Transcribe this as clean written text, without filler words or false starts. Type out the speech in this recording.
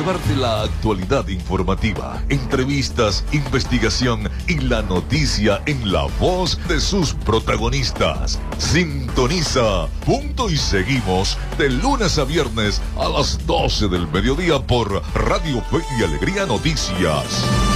llevarte la actualidad informativa, entrevistas, investigación y la noticia en la voz de sus protagonistas. Sintoniza Punto y Seguimos de lunes a viernes a las 12 del mediodía por Radio Fe y Alegría Noticias.